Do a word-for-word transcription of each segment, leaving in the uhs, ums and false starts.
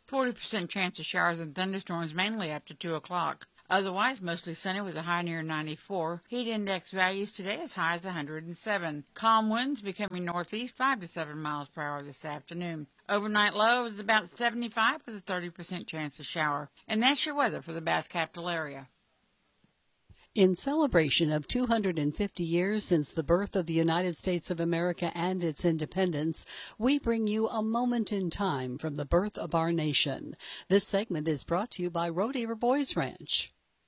forty percent chance of showers and thunderstorms mainly after two o'clock. Otherwise, mostly sunny with a high near ninety-four. Heat index values today as high as one hundred seven. Calm winds becoming northeast five to seven miles per hour this afternoon. Overnight low is about seventy-five with a thirty percent chance of shower. And that's your weather for the Bass Capital area. In celebration of two hundred fifty years since the birth of the United States of America and its independence, we bring you a moment in time from the birth of our nation. This segment is brought to you by Rodeheaver Boys Ranch.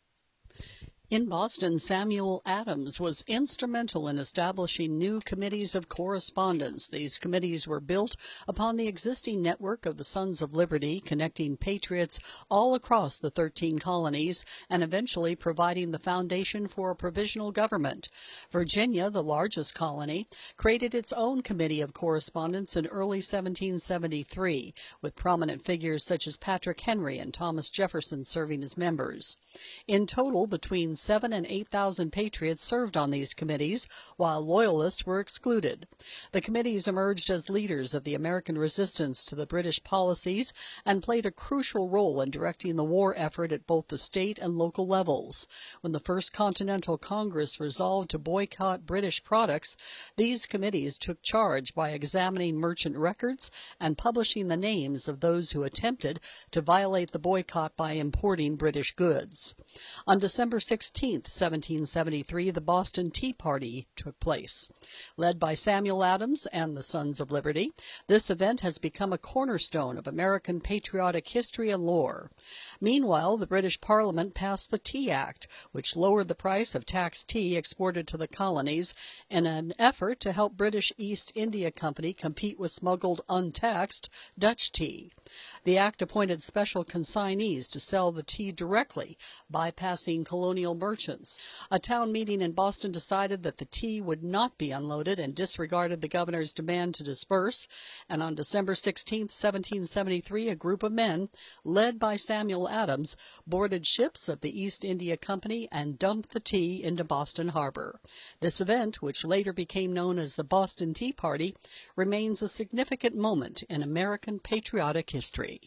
In Boston, Samuel Adams was instrumental in establishing new committees of correspondence. These committees were built upon the existing network of the Sons of Liberty, connecting patriots all across the thirteen colonies and eventually providing the foundation for a provisional government. Virginia, the largest colony, created its own committee of correspondence in early seventeen seventy-three, with prominent figures such as Patrick Henry and Thomas Jefferson serving as members. In total, between seven and eight thousand patriots served on these committees, while loyalists were excluded. The committees emerged as leaders of the American resistance to the British policies and played a crucial role in directing the war effort at both the state and local levels. When the First Continental Congress resolved to boycott British products, these committees took charge by examining merchant records and publishing the names of those who attempted to violate the boycott by importing British goods. On December sixteenth, seventeen seventy-three, the Boston Tea Party took place. Led by Samuel Adams and the Sons of Liberty, this event has become a cornerstone of American patriotic history and lore. Meanwhile, the British Parliament passed the Tea Act, which lowered the price of taxed tea exported to the colonies in an effort to help British East India Company compete with smuggled untaxed Dutch tea. The act appointed special consignees to sell the tea directly, bypassing colonial merchants. A town meeting in Boston decided that the tea would not be unloaded and disregarded the governor's demand to disperse, and on December sixteenth, seventeen seventy-three, a group of men, led by Samuel Adams, boarded ships of the East India Company and dumped the tea into Boston Harbor. This event, which later became known as the Boston Tea Party, remains a significant moment in American patriotic history.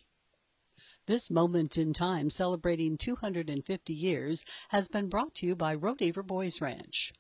This moment in time celebrating two hundred fifty years has been brought to you by Rodeheaver Boys Ranch.